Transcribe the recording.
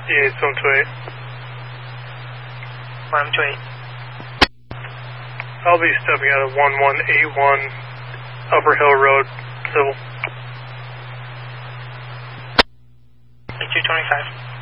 Yeah, it's on 28. I'm 28. I'll be stepping out of 1181 Upper Hill Road, Civil. 8225.